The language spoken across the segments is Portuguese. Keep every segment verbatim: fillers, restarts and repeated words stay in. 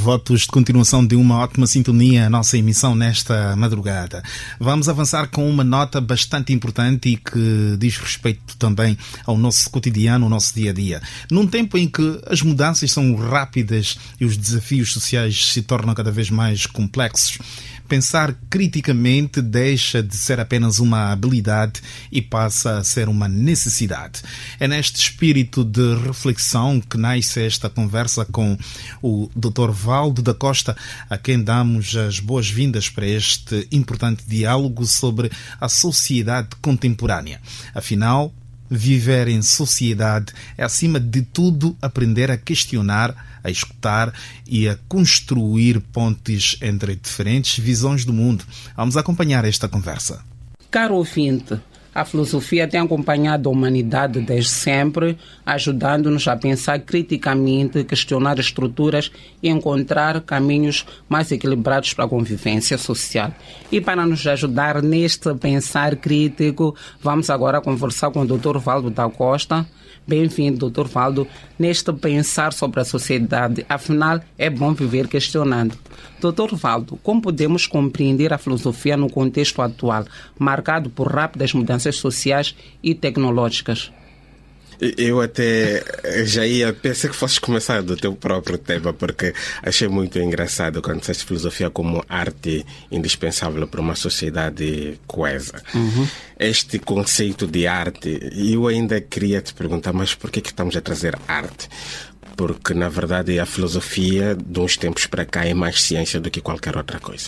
votos de continuação de uma ótima sintonia à nossa emissão nesta madrugada. Vamos avançar com uma nota bastante importante e que diz respeito também ao nosso cotidiano, ao nosso dia-a-dia. Num tempo em que as mudanças são rápidas e os desafios sociais se tornam cada vez mais complexos, pensar criticamente deixa de ser apenas uma habilidade e passa a ser uma necessidade. É neste espírito de reflexão que nasce esta conversa com o doutor Valdo da Costa, a quem damos as boas-vindas para este importante diálogo sobre a sociedade contemporânea. Afinal, viver em sociedade é, acima de tudo, aprender a questionar, a escutar e a construir pontes entre diferentes visões do mundo. Vamos acompanhar esta conversa. Caro ouvinte, a filosofia tem acompanhado a humanidade desde sempre, ajudando-nos a pensar criticamente, questionar estruturas e encontrar caminhos mais equilibrados para a convivência social. E para nos ajudar neste pensar crítico, vamos agora conversar com o doutor Valdo da Costa. Bem-vindo, doutor Valdo, neste pensar sobre a sociedade. Afinal, é bom viver questionando. doutor Valdo, como podemos compreender a filosofia no contexto atual, marcado por rápidas mudanças sociais e tecnológicas? Eu até já ia, pensei que fosses começar do teu próprio tema, porque achei muito engraçado quando disseste filosofia como arte indispensável para uma sociedade coesa. Uhum. Este conceito de arte, eu ainda queria te perguntar, mas por que, que estamos a trazer arte? Porque, na verdade, a filosofia, de uns tempos para cá, é mais ciência do que qualquer outra coisa.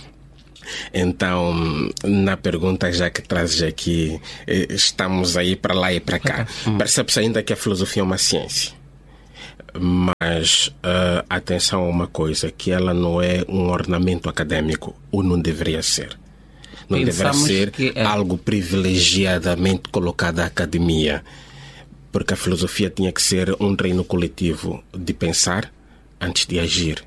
Então, na pergunta já que trazes aqui, estamos aí para lá e para cá. Uhum. Percebe-se ainda que a filosofia é uma ciência. Mas uh, atenção a uma coisa, que ela não é um ornamento acadêmico, ou não deveria ser. Não Pensamos deveria ser é... algo privilegiadamente colocado à academia. Porque a filosofia tinha que ser um treino coletivo de pensar antes de agir.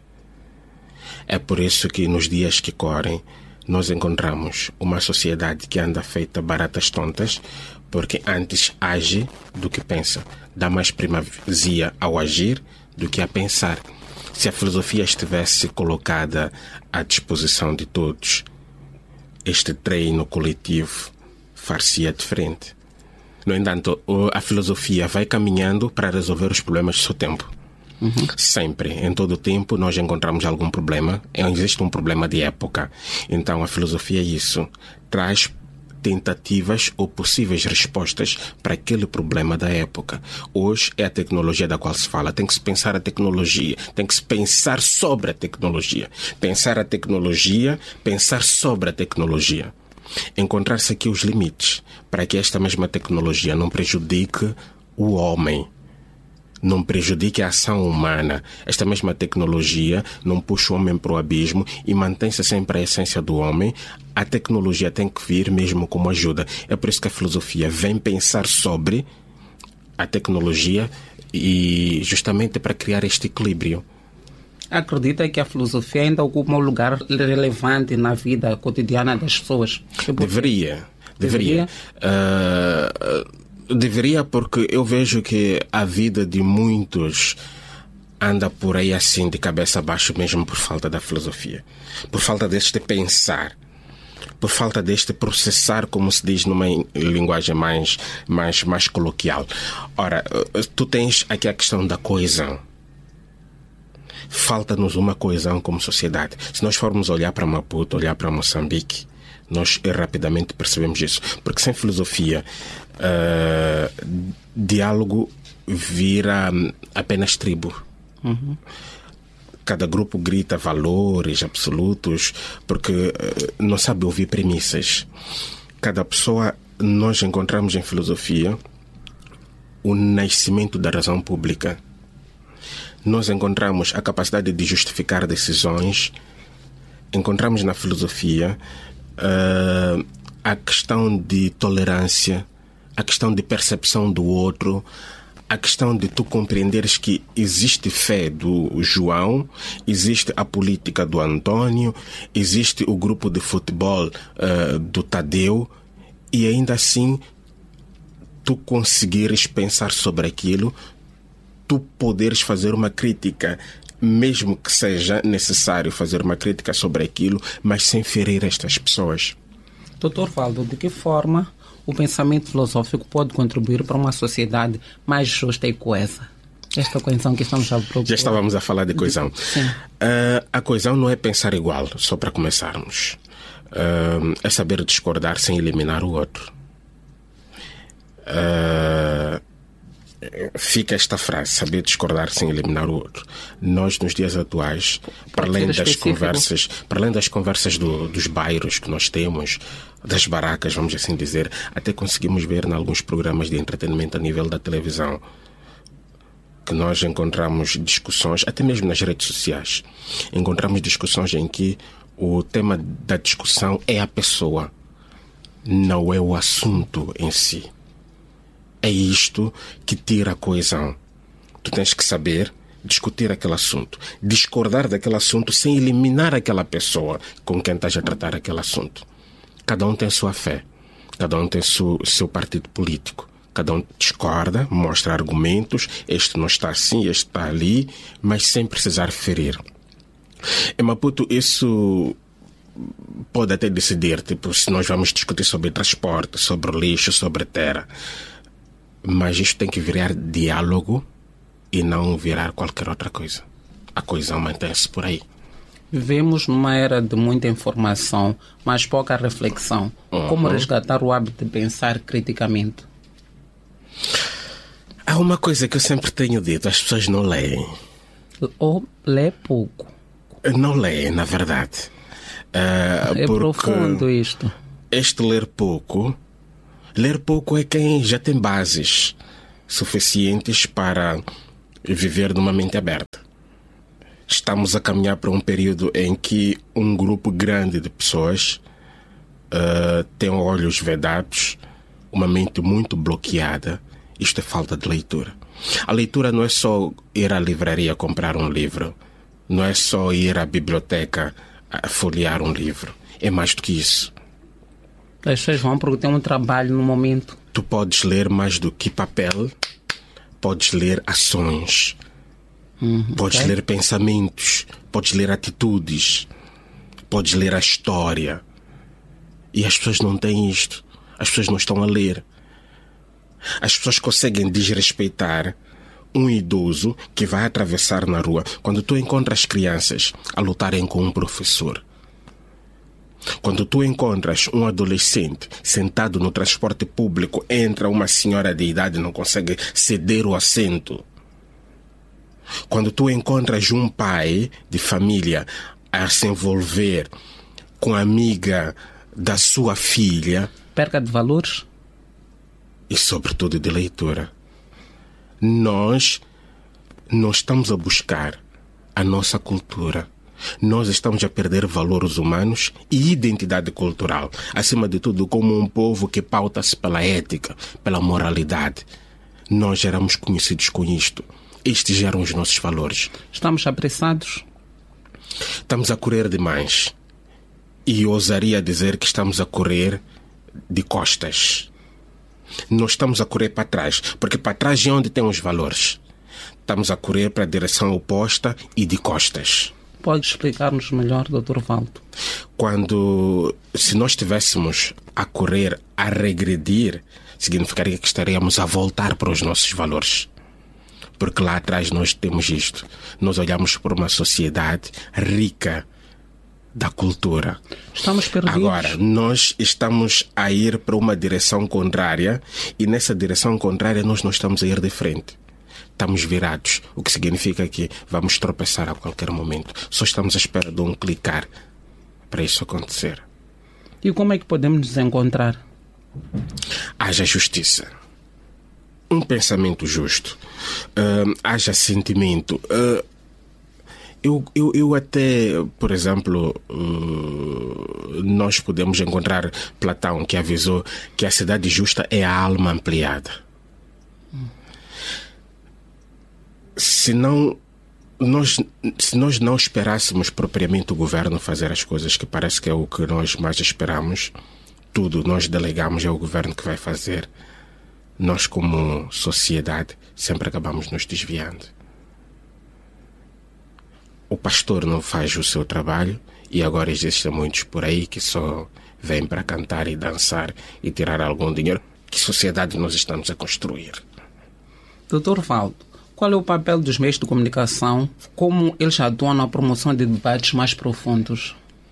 É por isso que nos dias que correm nós encontramos uma sociedade que anda feita baratas tontas, porque antes age do que pensa. Dá mais primazia ao agir do que a pensar. Se a filosofia estivesse colocada à disposição de todos, este treino coletivo far-se-ia diferente. No entanto, a filosofia vai caminhando para resolver os problemas do seu tempo. Uhum. Sempre, em todo o tempo, nós encontramos algum problema. Existe um problema de época. Então, a filosofia é isso. Traz tentativas ou possíveis respostas para aquele problema da época. Hoje é a tecnologia da qual se fala. Tem que se pensar a tecnologia. Tem que se pensar sobre a tecnologia. Pensar a tecnologia, pensar sobre a tecnologia. Encontrar-se aqui os limites para que esta mesma tecnologia não prejudique o homem, não prejudique a ação humana. Esta mesma tecnologia não puxa o homem para o abismo e mantém-se sempre a essência do homem. A tecnologia tem que vir mesmo como ajuda. É por isso que a filosofia vem pensar sobre a tecnologia e justamente para criar este equilíbrio. Acredita que a filosofia ainda ocupa um lugar relevante na vida cotidiana das pessoas? Deveria. Deveria. Deveria, uh, deveria porque eu vejo que a vida de muitos anda por aí assim de cabeça abaixo mesmo por falta da filosofia. Por falta deste pensar. Por falta deste processar, como se diz numa linguagem mais, mais, mais coloquial. Ora, tu tens aqui a questão da coesão. Falta-nos uma coesão como sociedade. Se nós formos olhar para Maputo, olhar para Moçambique, nós rapidamente percebemos isso. Porque sem filosofia, uh, diálogo vira apenas tribo. Uhum. Cada grupo grita valores absolutos porque uh, não sabe ouvir premissas. Cada pessoa, nós encontramos em filosofia o nascimento da razão pública. Nós encontramos a capacidade de justificar decisões, encontramos na filosofia uh, a questão de tolerância, a questão de percepção do outro, a questão de tu compreenderes que existe fé do João, existe a política do Antônio, existe o grupo de futebol uh, do Tadeu, e ainda assim tu conseguires pensar sobre aquilo, tu poderes fazer uma crítica mesmo que seja necessário fazer uma crítica sobre aquilo, mas sem ferir estas pessoas. doutor Valdo, de que forma o pensamento filosófico pode contribuir para uma sociedade mais justa e coesa? Esta coesão que estamos a procurar. Já estávamos a falar de coesão. Sim. Uh, a coesão não é pensar igual, só para começarmos. Uh, é saber discordar sem eliminar o outro. Uh, fica esta frase, saber discordar sem eliminar o outro. Nós, nos dias atuais, para além das conversas, para além das conversas do, dos bairros que nós temos, das barracas, vamos assim dizer, até conseguimos ver em alguns programas de entretenimento a nível da televisão, que nós encontramos discussões, até mesmo nas redes sociais, encontramos discussões em que o tema da discussão é a pessoa, não é o assunto em si. É isto que tira a coesão. Tu tens que saber discutir aquele assunto, discordar daquele assunto sem eliminar aquela pessoa com quem estás a tratar aquele assunto. Cada um tem sua fé, cada um tem seu, seu partido político. Cada um discorda, mostra argumentos, este não está assim, este está ali, mas sem precisar ferir. Em Maputo, isso pode até decidir, tipo, se nós vamos discutir sobre transporte, sobre lixo, sobre terra. Mas isto tem que virar diálogo e não virar qualquer outra coisa. A coesão mantém-se por aí. Vivemos numa era de muita informação, mas pouca reflexão. Uhum. Como resgatar o hábito de pensar criticamente? Há uma coisa que eu sempre tenho dito, as pessoas não leem. Ou lê pouco. Não leem, na verdade. Uh, é profundo isto. Este ler pouco, ler pouco é quem já tem bases suficientes para viver numa mente aberta. Estamos a caminhar para um período em que um grupo grande de pessoas uh, tem olhos vedados, uma mente muito bloqueada. Isto é falta de leitura. A leitura não é só ir à livraria comprar um livro, não é só ir à biblioteca a folhear um livro. É mais do que isso. As pessoas vão porque tem um trabalho no momento. Tu podes ler mais do que papel, podes ler ações, uhum, podes okay. ler pensamentos, podes ler atitudes, podes ler a história. E as pessoas não têm isto. As pessoas não estão a ler. As pessoas conseguem desrespeitar um idoso que vai atravessar na rua quando tu encontras crianças a lutarem com um professor. Quando tu encontras um adolescente sentado no transporte público, entra uma senhora de idade e não consegue ceder o assento. Quando tu encontras um pai de família a se envolver com a amiga da sua filha. Perca de valores? E sobretudo de leitura. Nós não estamos a buscar a nossa cultura. Nós estamos a perder valores humanos e identidade cultural. Acima de tudo, como um povo que pauta-se pela ética, pela moralidade. Nós éramos conhecidos com isto. Estes eram os nossos valores. Estamos apressados? Estamos a correr demais. E ousaria dizer que estamos a correr de costas. Não estamos a correr para trás, porque para trás é onde tem os valores. Estamos a correr para a direção oposta e de costas. Pode explicar-nos melhor, doutor Valdo? Quando, se nós estivéssemos a correr, a regredir, significaria que estaríamos a voltar para os nossos valores. Porque lá atrás nós temos isto. Nós olhamos para uma sociedade rica da cultura. Estamos perdidos. Agora, nós estamos a ir para uma direção contrária e nessa direção contrária nós não estamos a ir de frente. Estamos virados, o que significa que vamos tropeçar a qualquer momento. Só estamos à espera de um clicar para isso acontecer. E como é que podemos nos encontrar? Haja justiça. Um pensamento justo. Uh, haja sentimento. Uh, Eu, eu, eu até, por exemplo, uh, nós podemos encontrar Platão, que avisou que a cidade justa é a alma ampliada. Hum. Se não, nós, se nós não esperássemos propriamente o governo fazer as coisas, que parece que é o que nós mais esperamos, tudo nós delegamos é o governo que vai fazer, nós como sociedade sempre acabamos nos desviando. o pastor não faz o seu trabalho e agora existem muitos por aí que só vêm para cantar e dançar e tirar algum dinheiro. Que sociedade nós estamos a construir? doutor Valdo, qual é o papel dos meios de comunicação? Como eles atuam na promoção de debates mais profundos?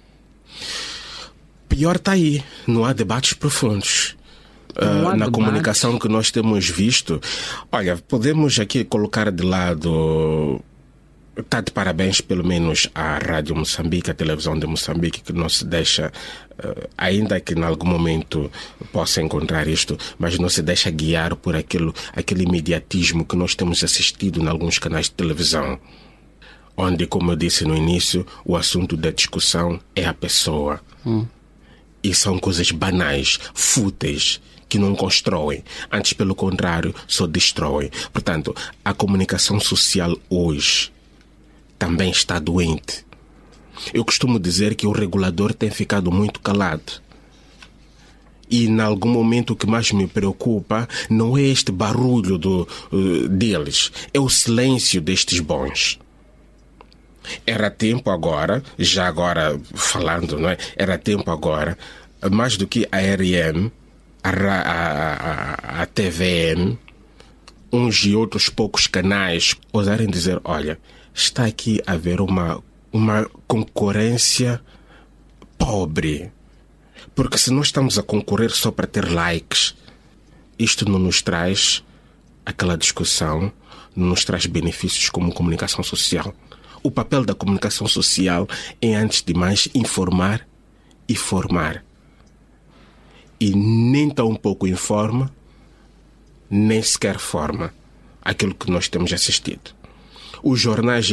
Pior está aí, não há debates profundos. Uh, na debate. comunicação que nós temos visto, olha, podemos aqui colocar de lado, está de parabéns pelo menos à Rádio Moçambique, a televisão de Moçambique, que não se deixa, uh, ainda que em algum momento possa encontrar isto, mas não se deixa guiar por aquilo, aquele imediatismo que nós temos assistido em alguns canais de televisão, onde, como eu disse no início, o assunto da discussão é a pessoa. Hum. E são coisas banais, fúteis, que não constroem, antes pelo contrário, só destroem. Portanto, a comunicação social hoje também está doente. Eu costumo dizer que o regulador tem ficado muito calado. E em algum momento o que mais me preocupa não é este barulho do, uh, deles, é o silêncio destes bons. Era tempo agora, já agora falando, não é? Era tempo agora, mais do que a R M, a, a, a, a T V M, uns e outros poucos canais, ousarem dizer, olha, está aqui a haver uma, uma concorrência pobre. Porque se nós estamos a concorrer só para ter likes, isto não nos traz aquela discussão, não nos traz benefícios como comunicação social. O papel da comunicação social é, antes de mais, informar e formar. E nem tão pouco informa, nem sequer forma aquilo que nós temos assistido. Os jornais